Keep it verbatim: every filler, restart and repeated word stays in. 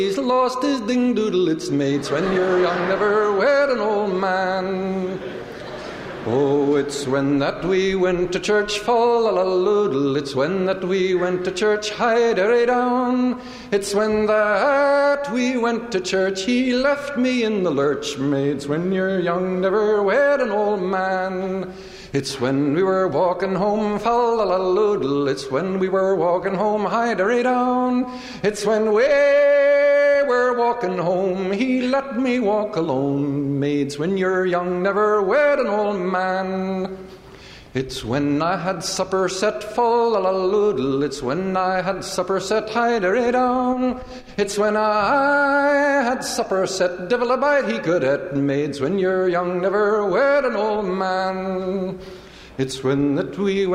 He's lost his ding-doodle, it's mates when you're young, never wed an old man. Oh, it's when that we went to church, fall-a-la-loodle. It's when that we went to church, hide-a-ray-down. It's when that we went to church, he left me in the lurch. Maids, when you're young, never wed an old man. It's when we were walking home, fall-a-la-loodle. It's when we were walking home, hide-a-ray-down. It's when we were walking home, he let me walk alone. Maids, when you're young, never wed an old man. It's when I had supper set, fall-a-la-loodle. It's when I had supper set, hide-a-ray-down. It's when I had supper set, divil-a-bite he could et. Maids, when you're young, never wed an old man. It's when that we